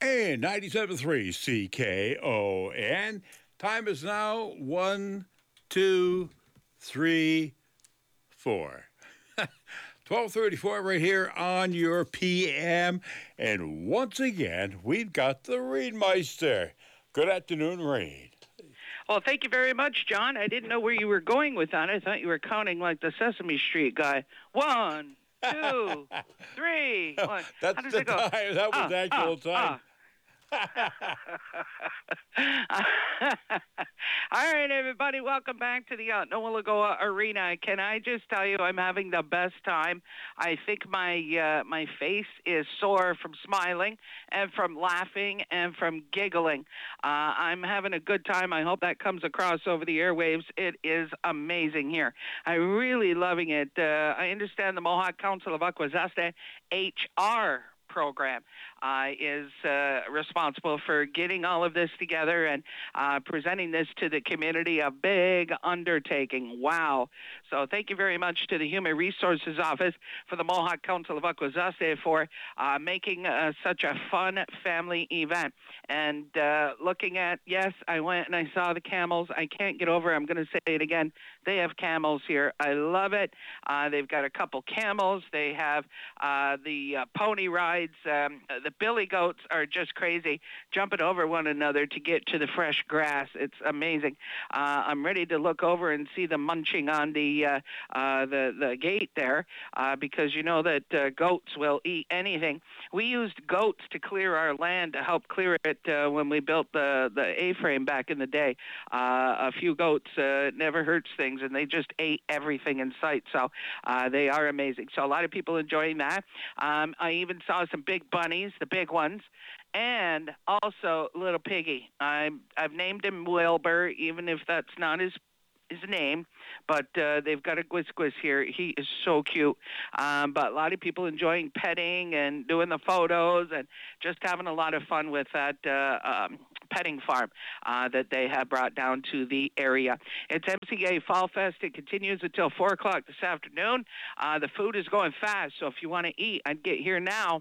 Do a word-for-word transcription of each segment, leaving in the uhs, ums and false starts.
And ninety-seven point three C K O N. Time is now one, two, three, four. twelve thirty-four right here on your P M. And once again, we've got the Reidmeister. Good afternoon, Reid. Well, thank you very much, John. I didn't know where you were going with that. I thought you were counting like the Sesame Street guy. One, two, three. One. That's How does the it go? time. That was Ah, actual ah, time. ah. All right, everybody, welcome back to the uh, Noa Arena. Can I just tell you, I'm having the best time. I think my uh, my face is sore from smiling and from laughing and from giggling. Uh, I'm having a good time. I hope that comes across over the airwaves. It is amazing here. I'm really loving it. Uh, I understand the Mohawk Council of Akwesasne H R program uh, is uh, responsible for getting all of this together and uh, presenting this to the community, a big undertaking. Wow. So thank you very much to the Human Resources Office for the Mohawk Council of Akwesasne for uh, making uh, such a fun family event. And uh, looking at, yes, I went and I saw the camels. I can't get over, I'm going to say it again, they have camels here. I love it. Uh, they've got a couple camels. They have uh, the uh, pony ride. Um, the billy goats are just crazy, jumping over one another to get to the fresh grass. It's amazing. Uh, I'm ready to look over and see them munching on the uh, uh, the the gate there, uh, because you know that uh, goats will eat anything. We used goats to clear our land to help clear it uh, when we built the the A-frame back in the day. Uh, a few goats uh, never hurts things, and they just ate everything in sight. So uh, they are amazing. So a lot of people enjoying that. Um, I even saw some big bunnies, the big ones, and also little piggy. I'm, I've named him Wilbur, even if that's not his his name, but uh, they've got a Gwiz here. He is so cute. Um, but a lot of people enjoying petting and doing the photos and just having a lot of fun with that uh, um, petting farm uh, that they have brought down to the area. It's M C A Fall Fest. It continues until four o'clock this afternoon. Uh, the food is going fast, so if you want to eat, I'd get here now.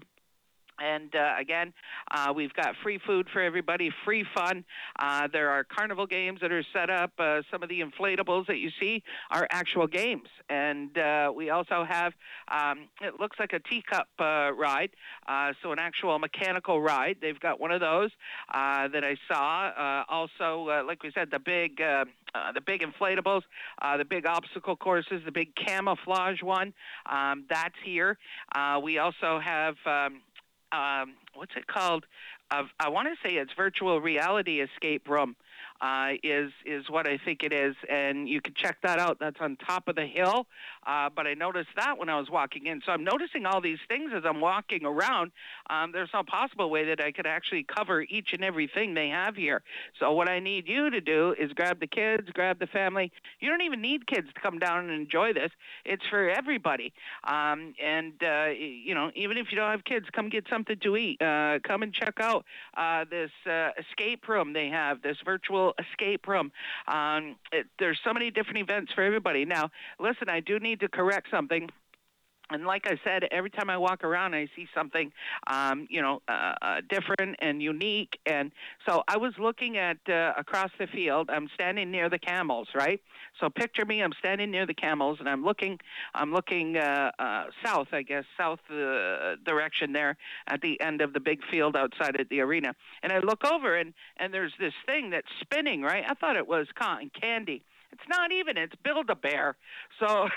And uh, again, uh, we've got free food for everybody, free fun. Uh, there are carnival games that are set up. Uh, some of the inflatables that you see are actual games. And uh, we also have, um, it looks like a teacup uh, ride, uh, so an actual mechanical ride. They've got one of those uh, that I saw. Uh, also, uh, like we said, the big... Uh, Uh, the big inflatables, uh, the big obstacle courses, the big camouflage one, um, that's here. Uh, we also have... Um, Um, what's it called? Uh, I want to say it's virtual reality escape room uh, is is what I think it is, and you can check that out. That's on top of the hill, uh, but I noticed that when I was walking in. So I'm noticing all these things as I'm walking around. Um, there's no possible way that I could actually cover each and everything they have here. So what I need you to do is grab the kids, grab the family. You don't even need kids to come down and enjoy this. It's for everybody. Um, and, uh, you know, even if you don't have kids, come get something to eat. Uh, come and check out uh, this uh, escape room they have, this virtual escape room. Um, it, there's so many different events for everybody. Now, listen, I do need to correct something. And like I said, every time I walk around, I see something, um, you know, uh, uh, different and unique. And so I was looking at uh, across the field. I'm standing near the camels, right? So picture me. I'm standing near the camels, and I'm looking. I'm looking uh, uh, south, I guess, south uh, direction there at the end of the big field outside at the arena. And I look over, and and there's this thing that's spinning, right? I thought it was cotton candy. It's not even. It's Build-A-Bear. So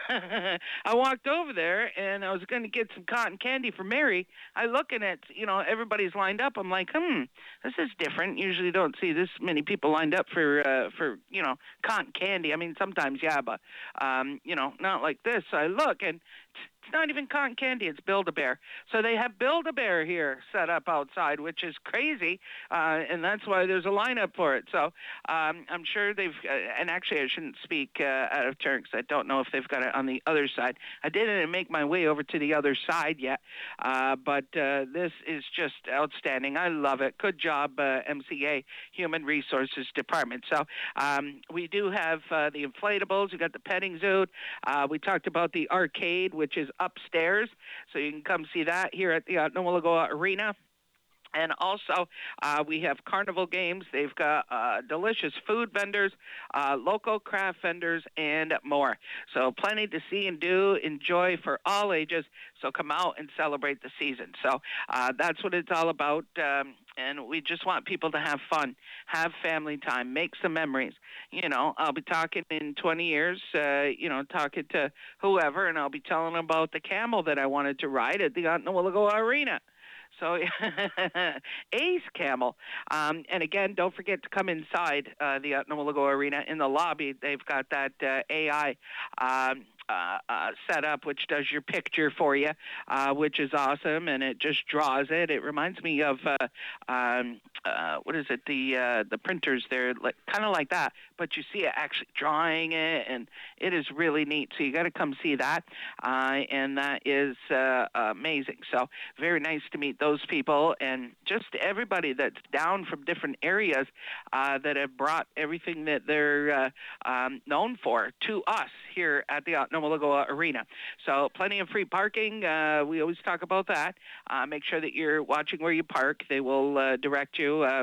I walked over there, and I was going to get some cotton candy for Mary. I look, and it's, you know, everybody's lined up. I'm like, hmm, this is different. Usually don't see this many people lined up for, uh, for you know, cotton candy. I mean, sometimes, yeah, but, um, you know, not like this. So I look, and it's not even cotton candy. It's Build-A-Bear. So they have Build-A-Bear here set up outside, which is crazy, uh, and that's why there's a lineup for it. So um, I'm sure they've, uh, and actually I shouldn't speak uh, out of turn because I don't know if they've got it on the other side. I didn't make my way over to the other side yet, uh, but uh, this is just outstanding. I love it. Good job, uh, M C A Human Resources Department. So um, we do have uh, the inflatables. We got the petting zoo. Uh, we talked about the arcade, which is upstairs, so you can come see that here at the uh, Noa Arena. And also, uh, we have carnival games. They've got uh, delicious food vendors, uh, local craft vendors, and more. So, plenty to see and do, enjoy for all ages. So, come out and celebrate the season. So, uh, that's what it's all about. Um, and we just want people to have fun, have family time, make some memories. You know, I'll be talking in twenty years, uh, you know, talking to whoever, and I'll be telling them about the camel that I wanted to ride at the Otnawilligoa Arena. So Ace Camel. Um, and again, don't forget to come inside uh, the Otnawilligoa Arena in the lobby. They've got that uh, A I um, uh, uh, set up, which does your picture for you, uh, which is awesome, and it just draws it. It reminds me of uh, um, uh, what is it? The uh, the printers. They're like, kind of like that, but you see it actually drawing it, and it is really neat. So you got to come see that, uh, and that is uh, amazing. So very nice to meet those people, and just everybody that's down from different areas uh, that have brought everything that they're uh, um, known for to us here at the Otnawilligoa Arena. So plenty of free parking. Uh, we always talk about that. Uh, make sure that you're watching where you park. They will uh, direct you. Uh,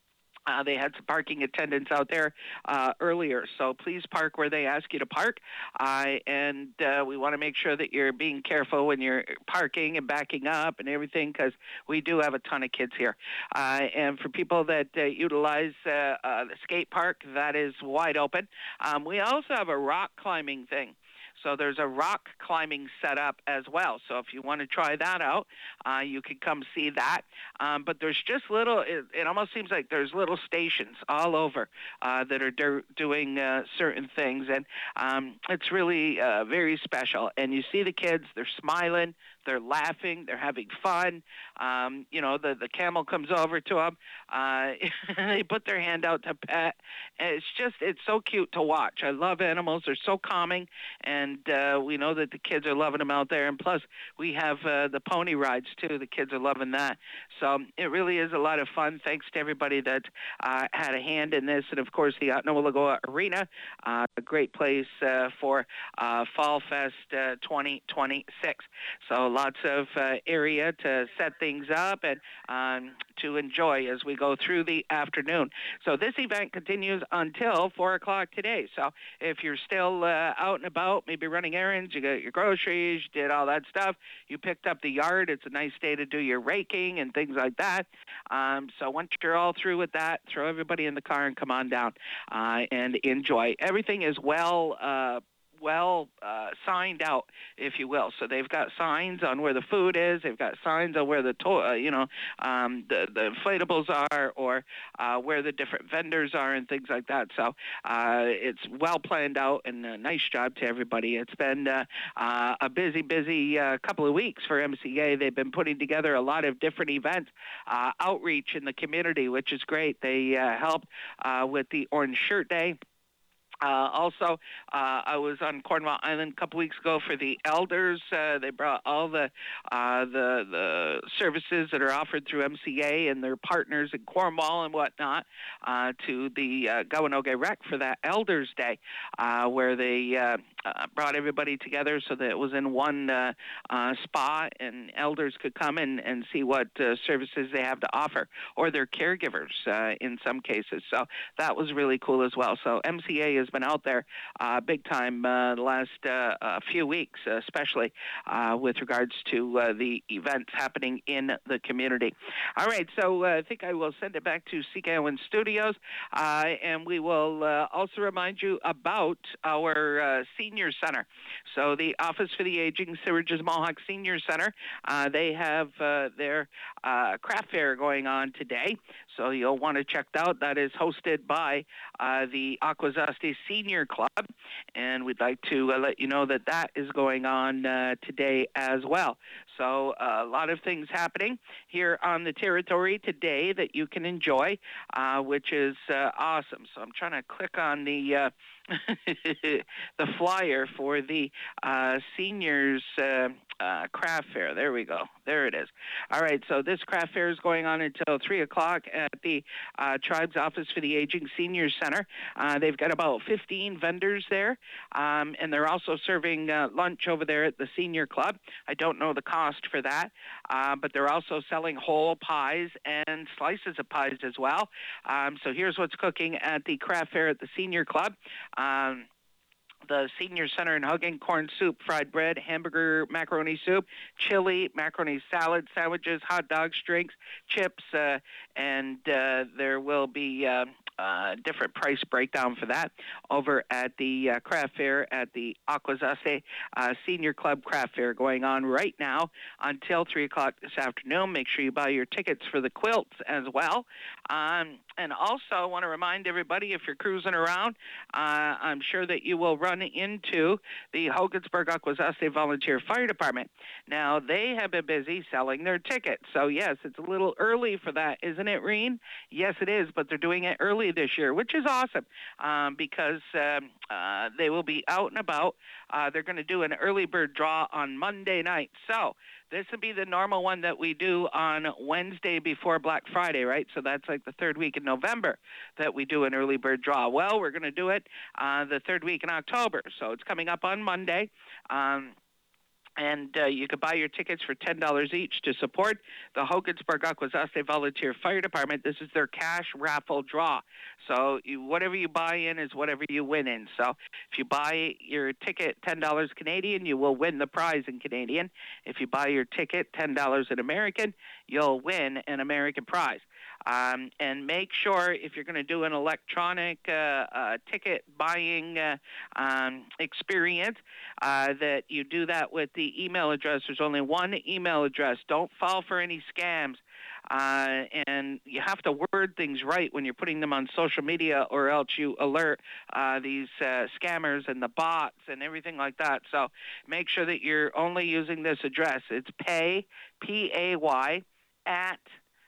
Uh, they had some parking attendants out there uh, earlier, so please park where they ask you to park. Uh, and uh, we want to make sure that you're being careful when you're parking and backing up and everything, because we do have a ton of kids here. Uh, and for people that uh, utilize uh, uh, the skate park, that is wide open. Um, we also have a rock climbing thing. So there's a rock climbing setup as well. So if you want to try that out, uh, you can come see that. Um, but there's just little, it, it almost seems like there's little stations all over uh, that are do- doing uh, certain things. And um, it's really uh, very special. And you see the kids, they're smiling, they're laughing, they're having fun. Um, you know, the, the camel comes over to them. Uh, they put their hand out to pet. And it's just, it's so cute to watch. I love animals. They're so calming. And uh, we know that the kids are loving them out there. And plus, we have uh, the pony rides, too. The kids are loving that. So it really is a lot of fun. Thanks to everybody that uh, had a hand in this. And, of course, the Otnawilligoa Arena, uh, a great place uh, for uh, Fall Fest uh, twenty twenty-six. So lots of uh, area to set things up and um, to enjoy as we go through the afternoon. So this event continues until four o'clock today. So if you're still uh, out and about, maybe running errands, you got your groceries, you did all that stuff, you picked up the yard, it's a nice day to do your raking and things like that. Um, so once you're all through with that, throw everybody in the car and come on down uh, and enjoy. Everything is well uh, well uh, signed out, if you will. So they've got signs on where the food is. They've got signs on where the to- uh, you know um, the the inflatables are, or uh, where the different vendors are, and things like that. So uh, it's well planned out, and a nice job to everybody. It's been uh, uh, a busy, busy uh, couple of weeks for M C A. They've been putting together a lot of different events, uh, outreach in the community, which is great. They uh, helped uh, with the Orange Shirt Day. Uh, also, uh, I was on Cornwall Island a couple weeks ago for the elders. Uh, they brought all the uh, the the services that are offered through M C A and their partners in Cornwall and whatnot uh, to the uh, Gawanoge Rec for that Elders Day, uh, where they uh, uh, brought everybody together so that it was in one uh, uh, spot, and elders could come and, and see what uh, services they have to offer, or their caregivers uh, in some cases. So that was really cool as well. So M C A has been out there uh, big time uh, the last uh, uh, few weeks, uh, especially uh, with regards to uh, the events happening in the community. All right, so uh, I think I will send it back to C K O N Studios, uh, and we will uh, also remind you about our uh, senior center. So the Office for the Aging, Sewardges Mohawk Senior Center, uh, they have uh, their uh, craft fair going on today. So you'll want to check that out. That is hosted by uh, the Akwesasne Senior Club, and we'd like to uh, let you know that that is going on uh, today as well. So uh, a lot of things happening here on the territory today that you can enjoy, uh, which is uh, awesome. So I'm trying to click on the uh, the flyer for the uh, seniors uh, uh, craft fair. There we go. There it is. All right. So this craft fair is going on until three o'clock at the uh, Tribe's Office for the Aging Senior Center. Uh, they've got about fifteen vendors there, um, and they're also serving uh, lunch over there at the Senior Club. I don't know the cost for that, uh, but they're also selling whole pies and slices of pies as well. Um, so here's what's cooking at the craft fair at the Senior Club. Um, the Senior Center in Hugging, corn soup, fried bread, hamburger, macaroni soup, chili, macaroni salad, sandwiches, hot dogs, drinks, chips, uh, and uh, there will be uh, uh, different price breakdown for that over at the uh, craft fair at the Akwesasne uh, Senior Club Craft Fair going on right now until three o'clock this afternoon. Make sure you buy your tickets for the quilts as well. Um, and also, I want to remind everybody, if you're cruising around, uh, I'm sure that you will run into the Hogansburg Akwesasne Volunteer Fire Department. Now, they have been busy selling their tickets. So, yes, it's a little early for that, isn't it, Reen? Yes, it is, but they're doing it early this year, which is awesome um, because um, uh, they will be out and about. Uh, they're going to do an early bird draw on Monday night. So, this would be the normal one that we do on Wednesday before Black Friday, right? So that's like the third week in November that we do an early bird draw. Well, we're going to do it uh, the third week in October. So it's coming up on Monday. Um, And uh, you can buy your tickets for ten dollars each to support the Hogansburg Akwesasne Volunteer Fire Department. This is their cash raffle draw. So you, whatever you buy in is whatever you win in. So if you buy your ticket ten dollars Canadian, you will win the prize in Canadian. If you buy your ticket ten dollars in American, you'll win an American prize. Um, and make sure if you're going to do an electronic uh, uh, ticket buying uh, um, experience uh, that you do that with the email address. There's only one email address. Don't fall for any scams. Uh, and you have to word things right when you're putting them on social media, or else you alert uh, these uh, scammers and the bots and everything like that. So make sure that you're only using this address. It's pay, P A Y, at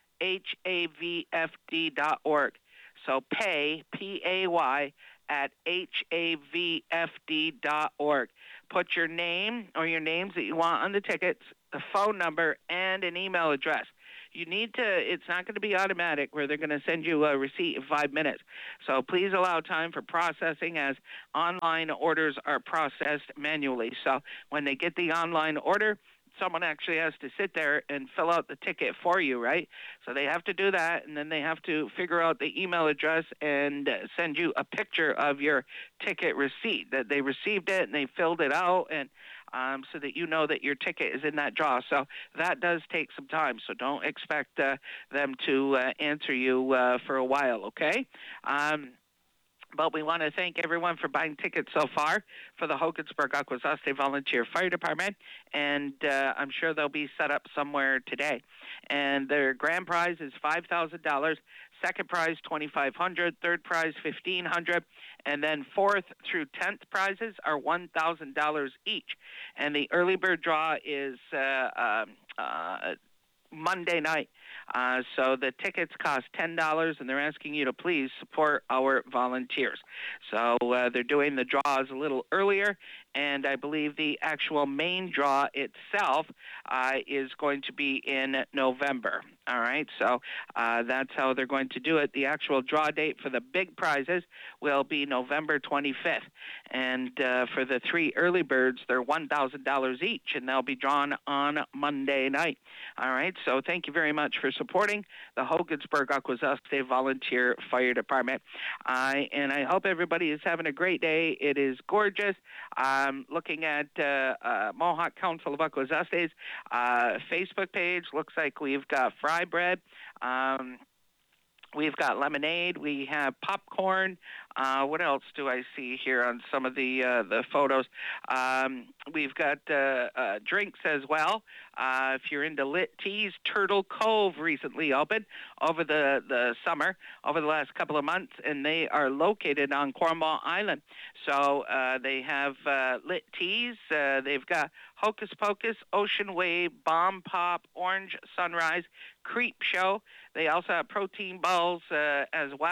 H A V F D dot org. So pay, P A Y, at H A V F D dot org. Put your name or your names that you want on the tickets, the phone number, and an email address. You need to, it's not going to be automatic where they're going to send you a receipt in five minutes. So please allow time for processing, as online orders are processed manually. So when they get the online order, someone actually has to sit there and fill out the ticket for you, right? So they have to do that, and then they have to figure out the email address and send you a picture of your ticket receipt, that they received it and they filled it out, and um, so that you know that your ticket is in that draw. So that does take some time, so don't expect uh, them to uh, answer you uh, for a while, okay? Um, But we want to thank everyone for buying tickets so far for the Hogansburg Akwesasne Volunteer Fire Department, and uh, I'm sure they'll be set up somewhere today. And their grand prize is five thousand dollars, second prize twenty-five hundred dollars, third prize fifteen hundred dollars, and then fourth through tenth prizes are one thousand dollars each. And the early bird draw is uh, um, uh, Monday night. Uh, so the tickets cost ten dollars, and they're asking you to please support our volunteers. So uh, they're doing the draws a little earlier, and I believe the actual main draw itself uh, is going to be in November. All right, so uh, that's how they're going to do it. The actual draw date for the big prizes will be November twenty-fifth, and uh, for the three early birds, they're one thousand dollars each, and they'll be drawn on Monday night. All right, so thank you very much for supporting the Hogansburg Akwesasne Volunteer Fire Department. Uh, and I hope everybody is having a great day. It is gorgeous. Um, looking at uh, uh, Mohawk Council of Akwesasne's uh, Facebook page, looks like we've got fry bread. Um, We've got lemonade. We have popcorn. Uh, what else do I see here on some of the uh, the photos? Um, we've got uh, uh, drinks as well. Uh, if you're into lit teas, Turtle Cove recently opened over the, the summer, over the last couple of months, and they are located on Cornwall Island. So uh, they have uh, lit teas. Uh, they've got Hocus Pocus, Ocean Wave, Bomb Pop, Orange Sunrise, Creep Show. They also have protein balls uh, as well.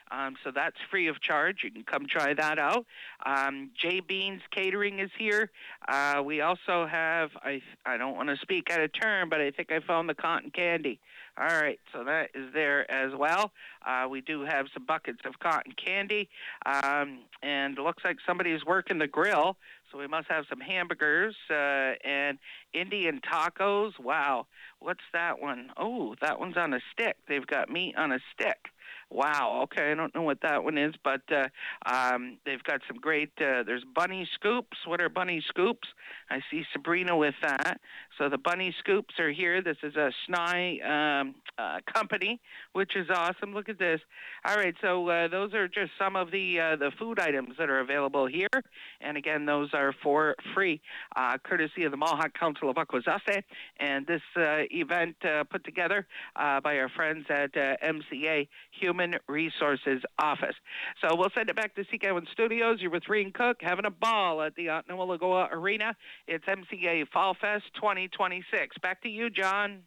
Um, so that's free of charge. You can come try that out. Um, J Beans Catering is here. Uh, we also have, I, I don't want to speak out of turn, but I think I found the cotton candy. All right, so that is there as well. Uh, we do have some buckets of cotton candy, um, and it looks like somebody's working the grill, so we must have some hamburgers uh, and Indian tacos. Wow, what's that one? Oh, that one's on a stick. They've got meat on a stick. Wow, okay, I don't know what that one is, but uh, um, they've got some great, uh, there's bunny scoops. What are bunny scoops? I see Sabrina with that. So the bunny scoops are here. This is a Snai um, uh, company, which is awesome. Look at this. All right, so uh, those are just some of the uh, the food items that are available here. And again, those are for free, uh, courtesy of the Mohawk Council of Akwesasne. And this uh, event uh, put together uh, by our friends at uh, M C A Human Resources Office. So we'll send it back to C K one Studios. You're with Reen Cook, having a ball at the Otnawa Lagoa Arena. It's M C A Fall Fest twenty twenty-six. Back to you, John.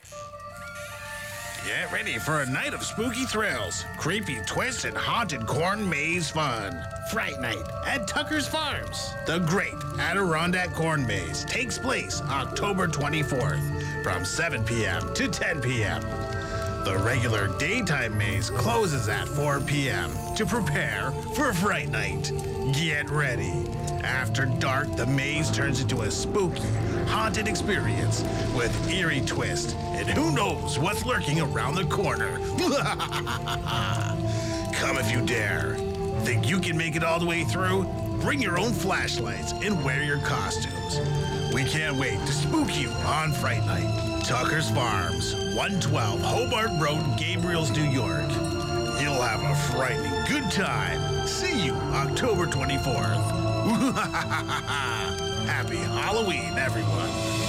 Get ready for a night of spooky thrills, creepy twists, and haunted corn maze fun. Fright Night at Tucker's Farms. The Great Adirondack Corn Maze takes place October twenty-fourth from seven p.m. to ten p.m. The regular daytime maze closes at four p.m. to prepare for Fright Night. Get ready. After dark, the maze turns into a spooky, haunted experience with eerie twist, and who knows what's lurking around the corner. Come if you dare. Think you can make it all the way through? Bring your own flashlights and wear your costumes. We can't wait to spook you on Fright Night. Tucker's Farms, one twelve Hobart Road, Gabriels, New York. You'll have a frightening good time. See you October twenty-fourth. Happy Halloween, everyone.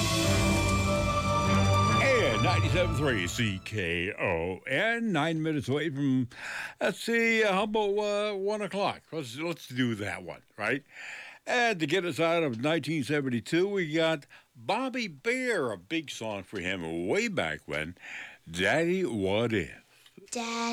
And ninety-seven point three C K O, and nine minutes away from, let's see, uh, how about uh, one o'clock? Let's, let's do that one, right? And to get us out of nineteen seventy-two, we got Bobby Bare, a big song for him way back when, Daddy, What If? Daddy.